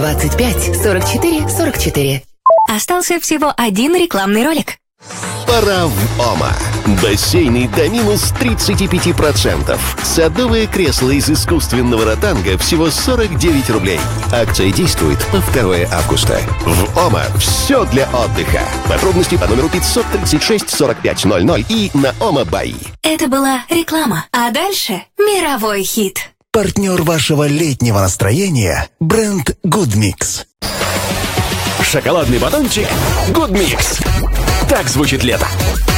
25 44 44. Остался всего один рекламный ролик. Пора в ОМА. Бассейны до минус 35%. Садовое кресло из искусственного ротанга всего 49 рублей. Акция действует по 2 августа. В ОМА все для отдыха. Подробности по номеру 536 45 00 и на ОМА.бай. Это была реклама. А дальше мировой хит. Партнер вашего летнего настроения – бренд Good Mix. Шоколадный батончик Good Mix. Так звучит лето.